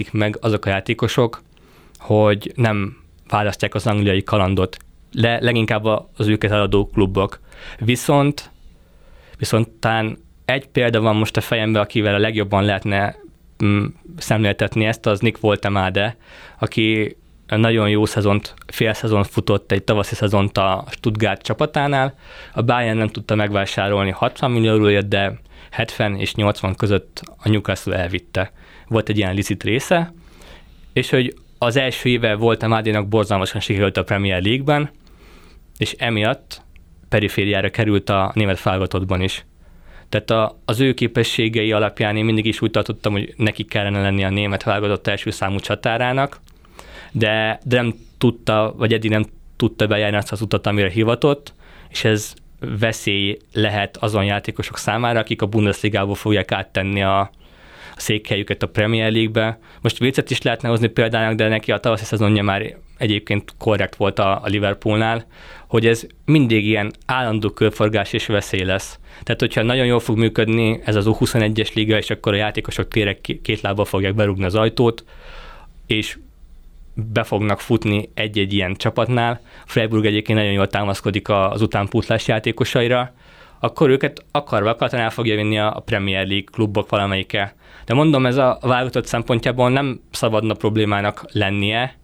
értik meg azok a játékosok, hogy nem választják az angliai kalandot, leginkább az őket eladó klubok. Viszont talán egy példa van most a fejemben, akivel a legjobban lehetne szemléltetni ezt, az Nick Woltemade, aki nagyon jó fél szezont futott, egy tavaszi szezont a Stuttgart csapatánál. A Bayern nem tudta megvásárolni 60 millió euróért, de 70 és 80 között a Newcastle elvitte. Volt egy ilyen licit része, és hogy az első éve Woltemade-nak borzalmasan sikerült a Premier League-ben, és emiatt perifériára került a német válogatottban is. Tehát az ő képességei alapján én mindig is úgy tartottam, hogy neki kellene lenni a német válogatott első számú csatárának, de nem tudta, vagy eddig nem tudta bejárni azt az utat, amire hivatott, és ez veszély lehet azon játékosok számára, akik a Bundesligából fogják áttenni a székhelyüket a Premier League-be. Most Viccet is lehetne hozni példának, de neki a tavaszi szezonja már egyébként korrekt volt a Liverpoolnál, hogy ez mindig ilyen állandó körforgás és veszély lesz. Tehát, hogyha nagyon jól fog működni ez az U21-es liga, és akkor a játékosok tényleg két lábbal fogják berúgni az ajtót, és be fognak futni egy-egy ilyen csapatnál. Freiburg egyébként nagyon jól támaszkodik az utánpótlás játékosaira, akkor őket akarva-akartan el fogja vinni a Premier League klubok valamelyike. De mondom, ez a válogatott szempontjából nem szabadna problémának lennie,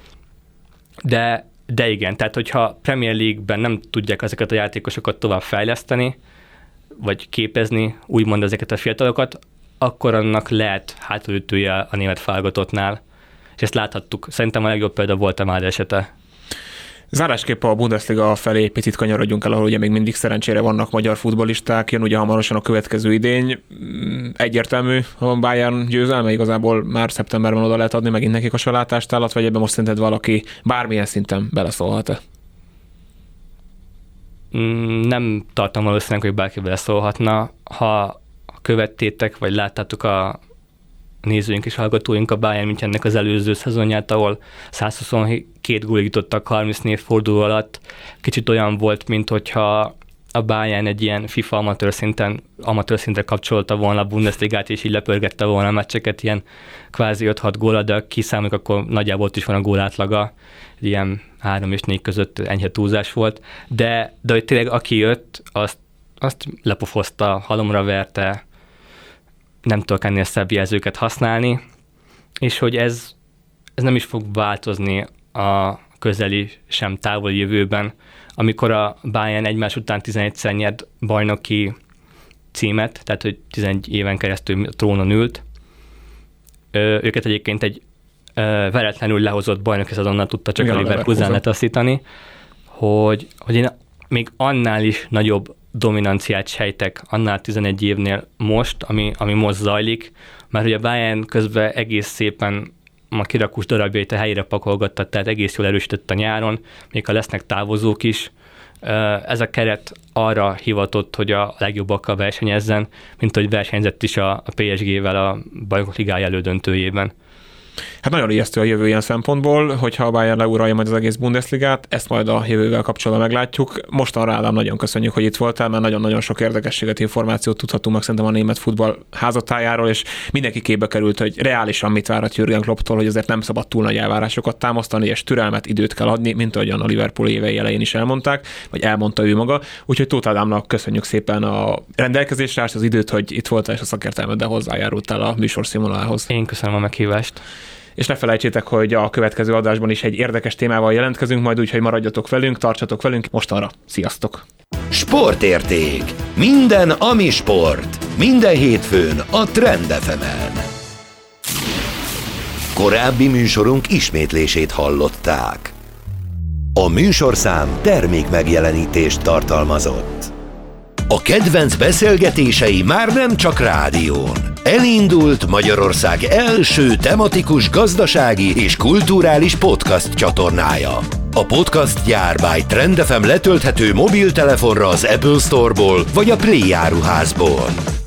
de igen, tehát hogyha Premier League-ben nem tudják ezeket a játékosokat tovább fejleszteni, vagy képezni, úgymond ezeket a fiatalokat, akkor annak lehet hátulütője a német válogatottnál. És ezt láthattuk. Szerintem a legjobb példa volt a Máde esete. Zárásképp a Bundesliga felé picit kanyarodjunk el, ahol ugye még mindig szerencsére vannak magyar futballisták, jön ugye hamarosan a következő idény. Egyértelmű a Bayern győzelme, igazából már szeptemberben oda lehet adni megint nekik a salátástálat, vagy ebben most szerinted valaki bármilyen szinten beleszólhat-e? Nem tartom valószínűleg, hogy bárki beleszólhatna. Ha követtétek, vagy láttátok a nézőink és hallgatóink a Bayern Münchennek az előző szezonját, ahol 122 gólt jutottak 34 forduló alatt. Kicsit olyan volt, mint hogyha a Bayern egy ilyen FIFA amatőr szintre kapcsolta volna a Bundesligát, és így lepörgette volna a meccseket, ilyen kvázi 5-6 góla, de kiszámoljuk, akkor nagyjából ott is van a gólátlaga, ilyen 3 és 4 között enyhe túlzás volt, de hogy tényleg aki jött, azt lepofozta, halomra verte, nem tudok ennél szebb jelzőket használni, és hogy ez nem is fog változni a közeli sem távoli jövőben, amikor a Bayern egymás után 11-szer nyert bajnoki címet, tehát hogy 11 éven keresztül a trónon ült. Őket egyébként egy veretlenül lehozott bajnoki szezonnal tudta csak a Leverkusen letaszítani, hogy én még annál is nagyobb dominanciát sejtek annál 11 évnél most, ami most zajlik, mert hogy a Bayern közben egész szépen a kirakus darabjait a helyére pakolgatta, tehát egész jól erősített a nyáron, még ha lesznek távozók is. Ez a keret arra hivatott, hogy a legjobbakkal versenyezzen, mint hogy versenyzett is a PSG-vel a Bajnokok Ligája elődöntőjében. Hát nagyon ijesztő a jövő ilyen szempontból, hogyha a Bayern leuralja majd az egész Bundesligát, ezt majd a jövővel kapcsolatban meglátjuk. Mostanra, Ádám, nagyon köszönjük, hogy itt voltál, mert nagyon-nagyon sok érdekességet, információt tudhatunk meg szerintem a német futball házatájáról, és mindenki képbe került, hogy reálisan mit várhat Jürgen Klopptól, hogy azért nem szabad túl nagy elvárásokat támasztani, és türelmet, időt kell adni, mint ahogyan a Liverpool évei elején is elmondták, vagy elmondta ő maga. Úgyhogy Tóth Ádámnak köszönjük szépen a rendelkezésre az időt, hogy itt voltál, és a szakértelmeddel hozzájárultál a műsor színvonalához. Én köszönöm a meghívást. És ne felejtsétek, hogy a következő adásban is egy érdekes témával jelentkezünk, majd úgy, hogy maradjatok velünk, tartsatok velünk. Mostanra, sziasztok! Sportérték. Minden, ami sport. Minden hétfőn a Trend FM-en. Korábbi műsorunk ismétlését hallották. A műsorszám termék megjelenítést tartalmazott. A kedvenc beszélgetései már nem csak rádión. Elindult Magyarország első tematikus gazdasági és kulturális podcast csatornája. A podcast gyár by Trend FM letölthető mobiltelefonra az Apple Store-ból vagy a Play áruházból.